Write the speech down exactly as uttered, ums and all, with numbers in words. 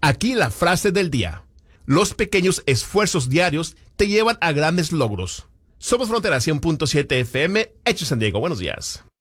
Aquí la frase del día. Los pequeños esfuerzos diarios te llevan a grandes logros. Somos Frontera cien punto siete F M, Hecho San Diego. Buenos días.